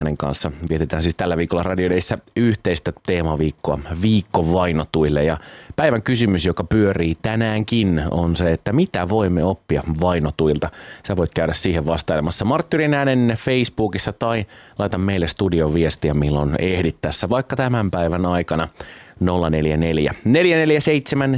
hänen kanssa vietetään siis tällä viikolla Radio Dayssä yhteistä teemaviikkoa Viikko vainotuille. Ja päivän kysymys, joka pyörii tänäänkin, on se, että mitä voimme oppia vainotuilta. Sä voit käydä siihen vastailemassa Marttyyrin äänen Facebookissa tai laita meille studion viestiä, milloin ehdit tässä vaikka tämän päivän aikana. 044 447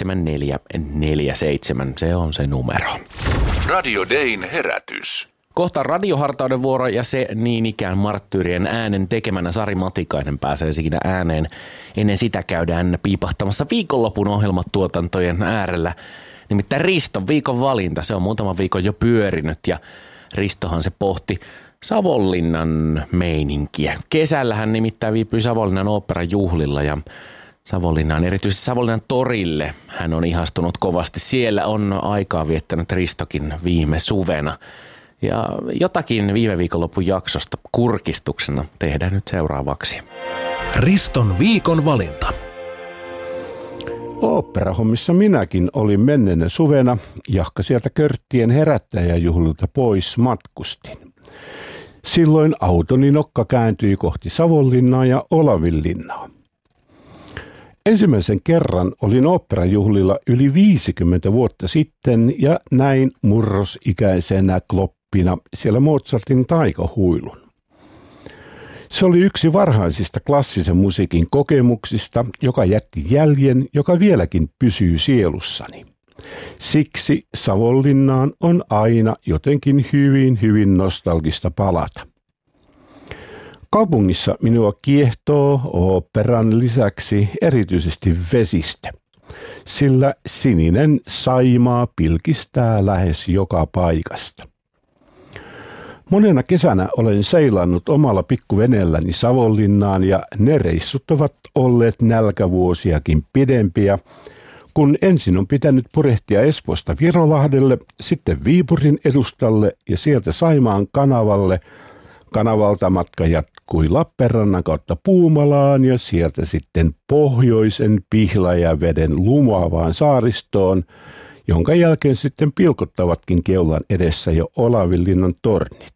7447, se on se numero. Radio Dayn herätys. Kohta radiohartauden vuoro ja se niin ikään Marttyyrien äänen tekemänä Sari Matikainen pääsee siinä ääneen. Ennen sitä käydään piipahtamassa viikonlopun ohjelmatuotantojen äärellä. Nimittäin Riston viikon valinta, se on muutaman viikon jo pyörinyt ja Ristohan se pohti Savonlinnan meininkiä. Kesällähän nimittäin viipyi Savonlinnan oopperan juhlilla ja Savonlinnaan, erityisesti Savonlinnan torille hän on ihastunut kovasti. Siellä on aikaa viettänyt Ristokin viime suvena. Ja jotakin viime viikonlopun jaksosta kurkistuksena tehdään nyt seuraavaksi. Riston viikon valinta. Oopperahommissa minäkin olin menneenä suvena, jahka sieltä Körttien herättäjäjuhlilta pois matkustin. Silloin autoni nokka kääntyi kohti Savonlinnaa ja Olavinlinnaa. Ensimmäisen kerran olin oopperajuhlilla yli 50 vuotta sitten ja näin murrosikäisenä kloppina siellä Mozartin taikahuilun. Se oli yksi varhaisista klassisen musiikin kokemuksista, joka jätti jäljen, joka vieläkin pysyy sielussani. Siksi Savonlinnaan on aina jotenkin hyvin nostalgista palata. Kaupungissa minua kiehtoo oopperan lisäksi erityisesti vesistö, sillä sininen Saimaa pilkistää lähes joka paikasta. Monena kesänä olen seilannut omalla pikkuveneelläni Savonlinnaan ja ne reissut ovat olleet nälkävuosiakin pidempiä, kun ensin on pitänyt purehtia Espoosta Virolahdelle, sitten Viipurin edustalle ja sieltä Saimaan kanavalle. Kanavalta matka jatkui Lappeenrannan kautta Puumalaan ja sieltä sitten pohjoisen Pihlajaveden lumoavaan saaristoon, jonka jälkeen sitten pilkottavatkin keulan edessä jo Olavinlinnan tornit.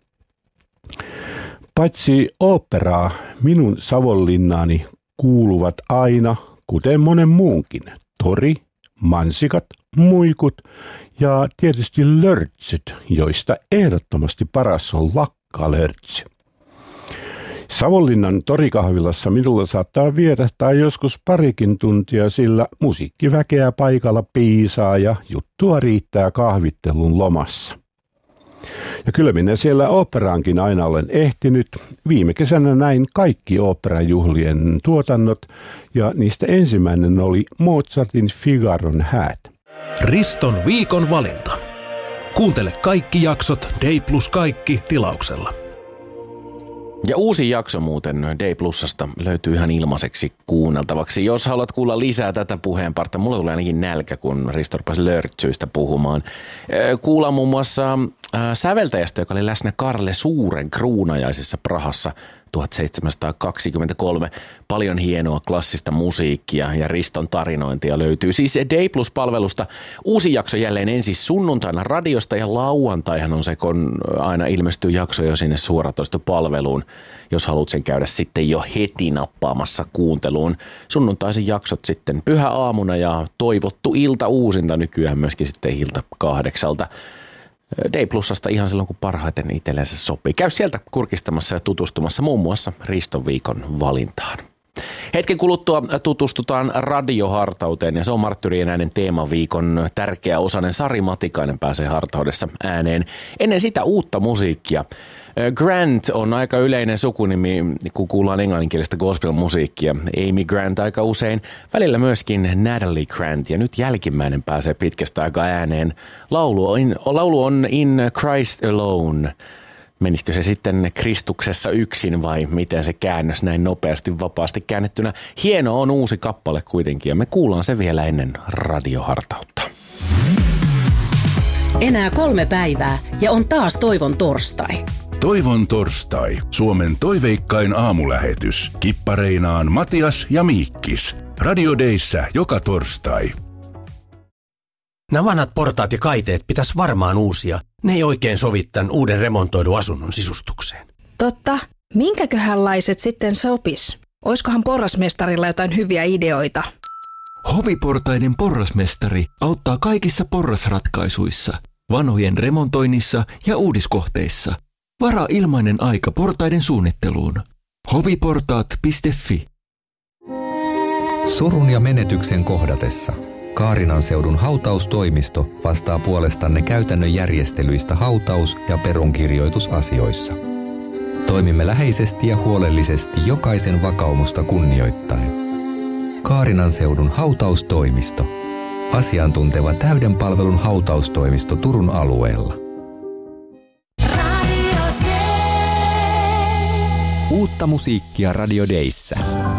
Paitsi oopperaa, minun Savonlinnaani kuuluvat aina, kuten monen muunkin, tori, mansikat, muikut ja tietysti lörtsyt, joista ehdottomasti paras on lakkalörtsy. Savonlinnan torikahvilassa minulla saattaa vierähtää joskus parikin tuntia, sillä musiikkiväkeä paikalla piisaa ja juttua riittää kahvittelun lomassa. Ja kyllä minä siellä oopperaankin aina olen ehtinyt. Viime kesänä näin kaikki oopperajuhlien tuotannot ja niistä ensimmäinen oli Mozartin Figaron häät. Riston viikon valinta. Kuuntele kaikki jaksot Day Plus kaikki tilauksella. Ja uusi jakso muuten Day Plusasta löytyy ihan ilmaiseksi kuunneltavaksi. Jos haluat kuulla lisää tätä puheenpartta, mulla tulee ainakin nälkä, kun Risto rupesi lörtsyistä puhumaan. Kuullaan muun muassa säveltäjästä, joka oli läsnä Karle Suuren kruunajaisissa Prahassa 1723. Paljon hienoa klassista musiikkia ja Riston tarinointia löytyy siis Day Plus-palvelusta. Uusi jakso jälleen ensin sunnuntaina radiosta ja lauantaihan on se, kun aina ilmestyy jakso jo sinne suoratoistopalveluun, jos haluat sen käydä sitten jo heti nappaamassa kuunteluun. Sunnuntaisin jaksot sitten pyhäaamuna ja toivottu ilta uusinta nykyään myöskin sitten ilta 8. Day Plusasta ihan silloin, kun parhaiten itsellensä sopii. Käy sieltä kurkistamassa ja tutustumassa muun muassa Riston viikon valintaan. Hetken kuluttua tutustutaan radiohartauteen ja se on Marttyyrien äänen teemaviikon tärkeä osainen. Sari Matikainen pääsee hartaudessa ääneen. Ennen sitä uutta musiikkia. Grant on aika yleinen sukunimi, kun kuullaan englanninkielistä gospel-musiikkia. Amy Grant aika usein. Välillä myöskin Natalie Grant ja nyt jälkimmäinen pääsee pitkästä aikaa ääneen. Laulu on In Christ Alone. Menisikö se sitten Kristuksessa yksin vai miten se käännös näin nopeasti vapaasti käännettynä? Hieno on uusi kappale kuitenkin ja me kuullaan se vielä ennen radiohartautta. Enää 3 päivää ja on taas Toivon torstai. Toivon torstai. Suomen toiveikkain aamulähetys. Kippareinaan Matias ja Miikkis. Radio Dayssä joka torstai. Nämä vanhat portaat ja kaiteet pitäisi varmaan uusia. Ne ei oikein sovi tämän uuden remontoidun asunnon sisustukseen. Totta, Minkäköhänlaiset sitten sopis? Oiskohan porrasmestarilla jotain hyviä ideoita? Hoviportaiden porrasmestari auttaa kaikissa porrasratkaisuissa, vanhojen remontoinnissa ja uudiskohteissa. Varaa ilmainen aika portaiden suunnitteluun. hoviportaat.fi. Surun ja menetyksen kohdatessa Kaarinan seudun hautaustoimisto vastaa puolestanne käytännön järjestelyistä hautaus- ja perunkirjoitusasioissa. Toimimme läheisesti ja huolellisesti jokaisen vakaumusta kunnioittaen. Kaarinan seudun hautaustoimisto. Asiantunteva täyden palvelun hautaustoimisto Turun alueella. Uutta musiikkia Radio Dayssä.